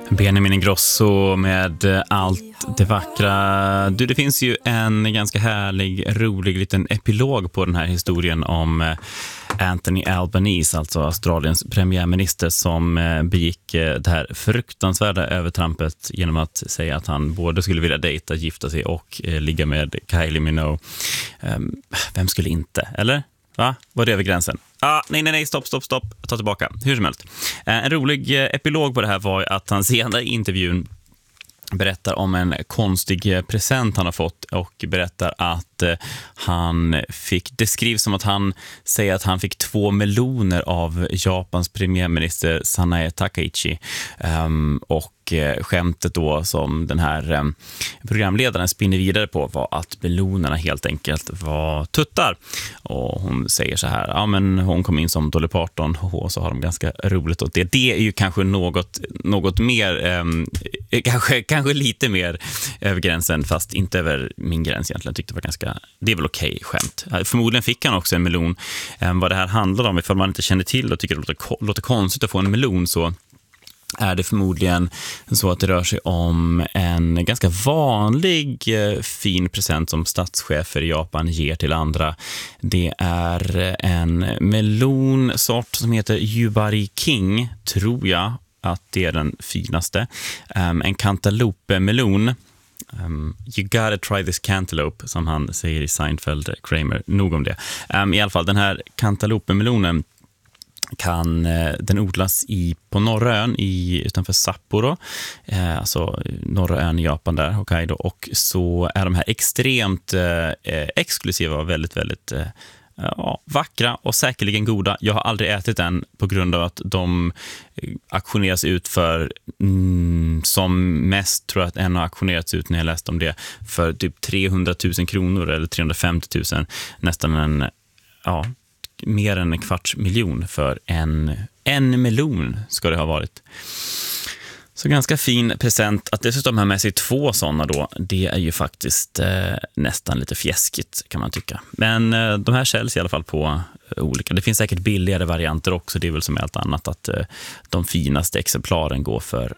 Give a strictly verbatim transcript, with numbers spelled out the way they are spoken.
Benjamin Ingrosso med allt det vackra. Du, det finns ju en ganska härlig, rolig liten epilog på den här historien om Anthony Albanese, alltså Australiens premiärminister, som begick det här fruktansvärda övertrampet genom att säga att han både skulle vilja dejta, gifta sig och ligga med Kylie Minogue. Vem skulle inte, eller? Va? Var det över gränsen? Ah, nej, nej, nej, stopp, stopp, stopp. Ta tillbaka. Hur som helst. En rolig epilog på det här var att han senare i intervjun berättar om en konstig present han har fått och berättar att han fick, det skrivs som att han säger att han fick två meloner av Japans premiärminister Sanae Takaichi. Um, och skämtet då som den här um, programledaren spinner vidare på var att melonerna helt enkelt var tuttar. Och hon säger så här, ja men hon kom in som Dolly Parton och så har de ganska roligt åt det. Det är ju kanske något, något mer, um, kanske, kanske lite mer över gränsen, fast inte över min gräns egentligen. Jag tyckte det var ganska, det är väl okej skämt. Förmodligen fick han också en melon. Um, vad det här handlar om, ifall man inte känner till och tycker det låter, låter konstigt att få en melon, så är det förmodligen så att det rör sig om en ganska vanlig fin present som statschefer i Japan ger till andra. Det är en melonsort som heter Yubari King, tror jag att det är den finaste. Um, en cantaloupe-melon. Um, you gotta try this cantaloupe, som han säger i Seinfeld, Kramer. Nog om det. Um, I alla fall, den här cantaloupe-melonen kan den odlas i, på norra ön i, utanför Sapporo, eh, alltså norra ön i Japan där, Hokkaido, och så är de här extremt eh, exklusiva och väldigt, väldigt eh, ja, vackra och säkerligen goda. Jag har aldrig ätit den på grund av att de auktioneras ut för mm, som mest, tror jag att en har auktionerats ut när jag läste om det, för typ trehundratusen kronor eller trehundrafemtiotusen, nästan en, ja, mer än en kvarts miljon för en, en melon ska det ha varit. Så ganska fin present. Att dessutom ha med sig två sådana då, det är ju faktiskt eh, nästan lite fjäskigt kan man tycka. Men eh, de här säljs i alla fall på eh, olika. Det finns säkert billigare varianter också. Det är väl som allt annat att eh, de finaste exemplaren går för